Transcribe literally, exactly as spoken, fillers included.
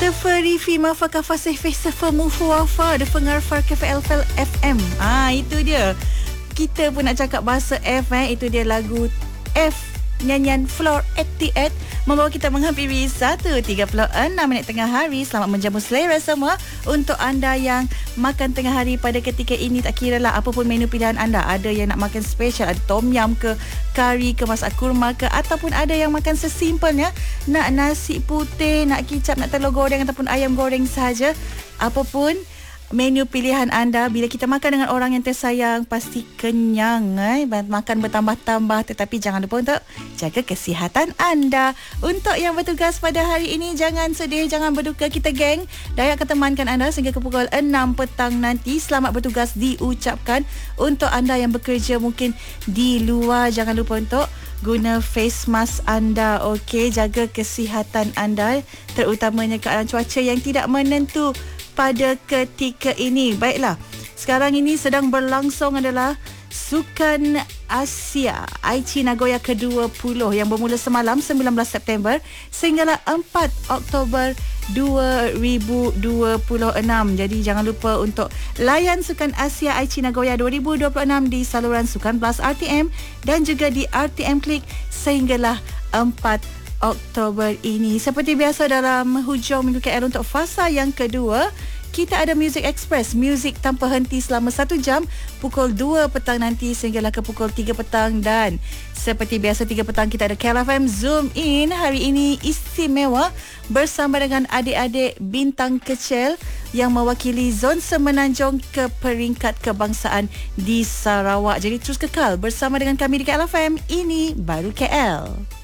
Safari Fima Fakafa Sefe Safa Mufu Wafa The Pengarfar Cafe Alfel F M. Ah, itu dia. Kita pun nak cakap bahasa F eh. Itu dia lagu F nyanyian Floor eighty-eight membawa kita menghampiri satu tiga puluh enam minit tengah hari. Selamat menjamu selera semua. Untuk anda yang makan tengah hari pada ketika ini, tak kira lah apapun menu pilihan anda. Ada yang nak makan special, ada tom yum ke, kari ke, masak kurma ke, ataupun ada yang makan sesimpelnya, nak nasi putih, nak kicap, nak telur goreng ataupun ayam goreng sahaja. Apapun menu pilihan anda, bila kita makan dengan orang yang tersayang, pasti kenyang eh? Makan bertambah-tambah. Tetapi jangan lupa untuk jaga kesihatan anda. Untuk yang bertugas pada hari ini, jangan sedih, jangan berduka. Kita geng Dayak akan temankan anda sehingga ke pukul enam petang nanti. Selamat bertugas diucapkan. Untuk anda yang bekerja mungkin di luar, jangan lupa untuk guna face mask anda. Okey, jaga kesihatan anda, terutamanya keadaan cuaca yang tidak menentu pada ketika ini. Baiklah, sekarang ini sedang berlangsung adalah Sukan Asia Aichi Nagoya ke dua puluh yang bermula semalam sembilan belas September sehinggalah empat Oktober dua ribu dua puluh enam. Jadi jangan lupa untuk layan Sukan Asia Aichi Nagoya dua ribu dua puluh enam di saluran Sukan Plus R T M dan juga di R T M Klik sehinggalah empat Oktober ini. Seperti biasa dalam hujung minggu K L untuk fasa yang kedua, kita ada Music Express, muzik tanpa henti selama satu jam, pukul dua petang nanti sehinggalah ke pukul tiga petang. Dan seperti biasa tiga petang kita ada K L F M Zoom In. Hari ini istimewa bersama dengan adik-adik bintang kecil yang mewakili zon Semenanjung ke peringkat kebangsaan di Sarawak. Jadi terus kekal bersama dengan kami di K L F M. Ini baru K L.